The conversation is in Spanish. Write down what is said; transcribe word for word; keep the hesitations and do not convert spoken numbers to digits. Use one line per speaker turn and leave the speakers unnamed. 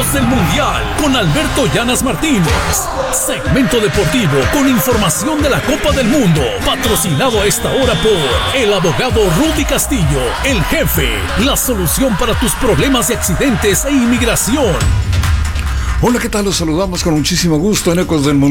Ecos del Mundial con Alberto Llanas Martínez. Segmento deportivo con información de la Copa del Mundo. Patrocinado a esta hora por el abogado Rudy Castillo, el jefe. La solución para tus problemas de accidentes e inmigración.
Hola, ¿qué tal? Los saludamos con muchísimo gusto en Ecos del Mundial.